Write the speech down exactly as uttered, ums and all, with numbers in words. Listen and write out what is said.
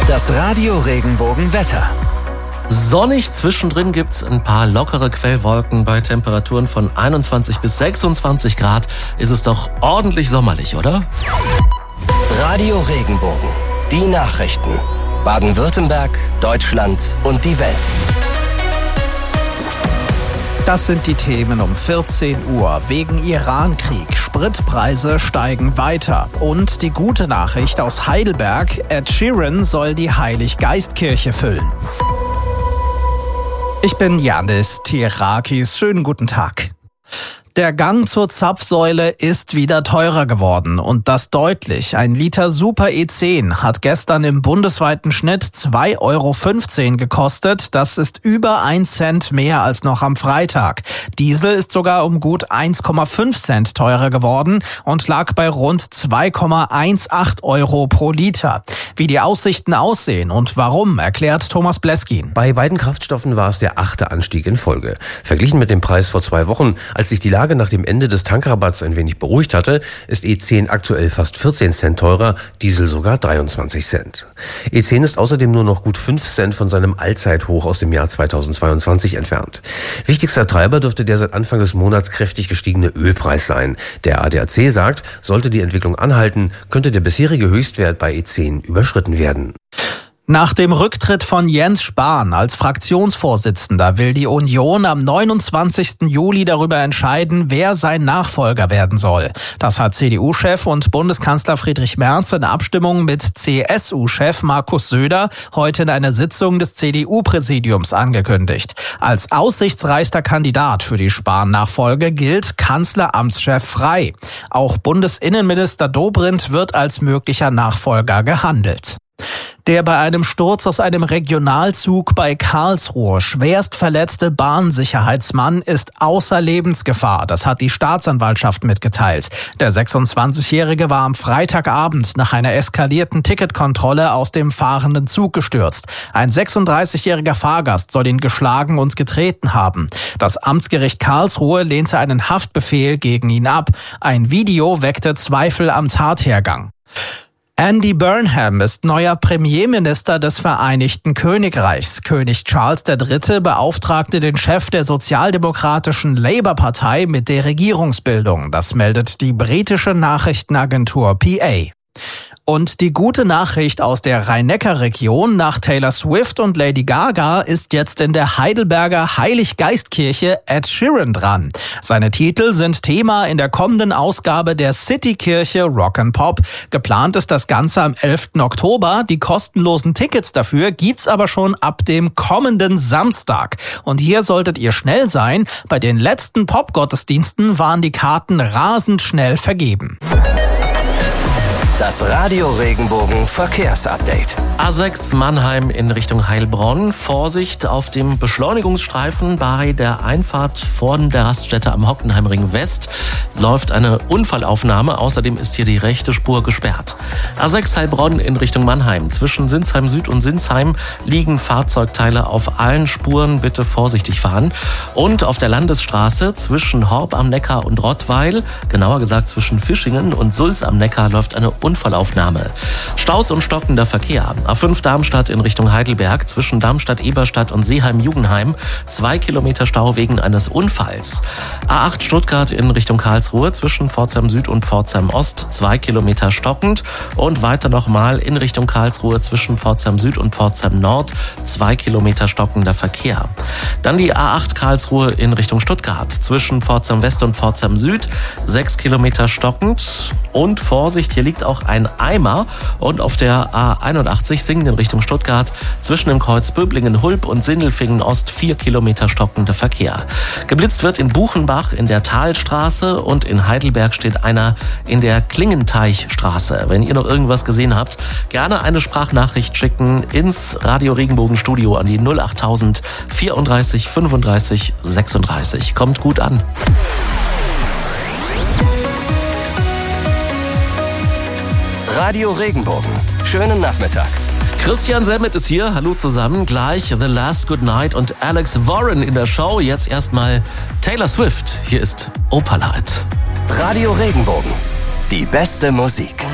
Das Radio Regenbogen-Wetter. Sonnig, zwischendrin gibt's ein paar lockere Quellwolken. Bei Temperaturen von einundzwanzig bis sechsundzwanzig Grad ist es doch ordentlich sommerlich, oder? Radio Regenbogen. Die Nachrichten. Baden-Württemberg, Deutschland und die Welt. Das sind die Themen um vierzehn Uhr. Wegen Irankrieg. Spritpreise steigen weiter. Und die gute Nachricht aus Heidelberg. Ed Sheeran soll die Heilig-Geist-Kirche füllen. Ich bin Yannis Tirakis. Schönen guten Tag. Der Gang zur Zapfsäule ist wieder teurer geworden und das deutlich. Ein Liter Super E zehn hat gestern im bundesweiten Schnitt zwei Euro fünfzehn gekostet. Das ist über ein Cent mehr als noch am Freitag. Diesel ist sogar um gut eins Komma fünf Cent teurer geworden und lag bei rund zwei Komma achtzehn Euro pro Liter. Wie die Aussichten aussehen und warum, erklärt Thomas Bleskin. Bei beiden Kraftstoffen war es der achte Anstieg in Folge. Verglichen mit dem Preis vor zwei Wochen, als sich die Lage nach dem Ende des Tankrabatts ein wenig beruhigt hatte, ist E zehn aktuell fast vierzehn Cent teurer, Diesel sogar dreiundzwanzig Cent. E zehn ist außerdem nur noch gut fünf Cent von seinem Allzeithoch aus dem Jahr zweitausendzweiundzwanzig entfernt. Wichtigster Treiber dürfte der seit Anfang des Monats kräftig gestiegene Ölpreis sein. Der A D A C sagt, sollte die Entwicklung anhalten, könnte der bisherige Höchstwert bei E zehn überschritten werden. Nach dem Rücktritt von Jens Spahn als Fraktionsvorsitzender will die Union am neunundzwanzigsten Juli darüber entscheiden, wer sein Nachfolger werden soll. Das hat C D U-Chef und Bundeskanzler Friedrich Merz in Abstimmung mit C S U-Chef Markus Söder heute in einer Sitzung des C D U-Präsidiums angekündigt. Als aussichtsreichster Kandidat für die Spahn-Nachfolge gilt Kanzleramtschef Frey. Auch Bundesinnenminister Dobrindt wird als möglicher Nachfolger gehandelt. Der bei einem Sturz aus einem Regionalzug bei Karlsruhe schwerst verletzte Bahnsicherheitsmann ist außer Lebensgefahr. Das hat die Staatsanwaltschaft mitgeteilt. Der sechsundzwanzigjährige war am Freitagabend nach einer eskalierten Ticketkontrolle aus dem fahrenden Zug gestürzt. Ein sechsunddreißigjähriger Fahrgast soll ihn geschlagen und getreten haben. Das Amtsgericht Karlsruhe lehnte einen Haftbefehl gegen ihn ab. Ein Video weckte Zweifel am Tathergang. Andy Burnham ist neuer Premierminister des Vereinigten Königreichs. König Charles der Dritte beauftragte den Chef der sozialdemokratischen Labour-Partei mit der Regierungsbildung. Das meldet die britische Nachrichtenagentur P A. Und die gute Nachricht aus der Rhein-Neckar-Region: Nach Taylor Swift und Lady Gaga ist jetzt in der Heidelberger Heilig-Geist-Kirche Ed Sheeran dran. Seine Titel sind Thema in der kommenden Ausgabe der City-Kirche Rock and Pop. Geplant ist das Ganze am elften Oktober. Die kostenlosen Tickets dafür gibt's aber schon ab dem kommenden Samstag. Und hier solltet ihr schnell sein. Bei den letzten Pop-Gottesdiensten waren die Karten rasend schnell vergeben. Das Radio Regenbogen Verkehrsupdate. A sechs Mannheim in Richtung Heilbronn. Vorsicht auf dem Beschleunigungsstreifen bei der Einfahrt von der Raststätte am Hockenheimring West läuft eine Unfallaufnahme. Außerdem ist hier die rechte Spur gesperrt. A sechs Heilbronn in Richtung Mannheim. Zwischen Sinsheim Süd und Sinsheim liegen Fahrzeugteile auf allen Spuren. Bitte vorsichtig fahren. Und auf der Landesstraße zwischen Horb am Neckar und Rottweil, genauer gesagt zwischen Fischingen und Sulz am Neckar, läuft eine Unfallaufnahme. Staus und stockender Verkehr. A fünf Darmstadt in Richtung Heidelberg zwischen Darmstadt-Eberstadt und Seeheim-Jugenheim. Zwei Kilometer Stau wegen eines Unfalls. A acht Stuttgart in Richtung Karlsruhe zwischen Pforzheim Süd und Pforzheim Ost. Zwei Kilometer stockend. Und weiter nochmal in Richtung Karlsruhe zwischen Pforzheim Süd und Pforzheim Nord. Zwei Kilometer stockender Verkehr. Dann die A acht Karlsruhe in Richtung Stuttgart zwischen Pforzheim West und Pforzheim Süd. Sechs Kilometer stockend. Und Vorsicht, hier liegt auch ein Eimer. Und auf der A einundachtzig Singen in Richtung Stuttgart zwischen dem Kreuz Böblingen-Hulb und Sindelfingen-Ost vier Kilometer stockender Verkehr. Geblitzt wird in Buchenbach in der Talstraße und in Heidelberg steht einer in der Klingenteichstraße. Wenn ihr noch irgendwas gesehen habt, gerne eine Sprachnachricht schicken ins Radio Regenbogen Studio an die null achttausend vierunddreißig fünfunddreißig sechsunddreißig. Kommt gut an. Radio Regenbogen. Schönen Nachmittag. Christian Semmet ist hier. Hallo zusammen. Gleich The Last Goodnight und Alex Warren in der Show. Jetzt erstmal Taylor Swift. Hier ist Opalite. Radio Regenbogen. Die beste Musik.